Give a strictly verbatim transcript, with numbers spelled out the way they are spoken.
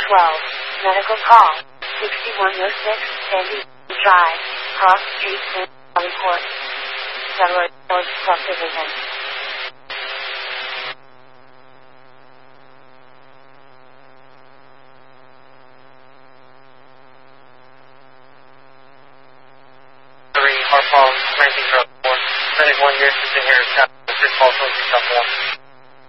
twelve. Medical call. sixty-one oh six, Sandy Drive, Cross Street, Saint Report. Federal Subdivision. Three, Harpal, Ranking Road, four. Medic one here, sitting here, Captain, six, Paul, twenty-six, one.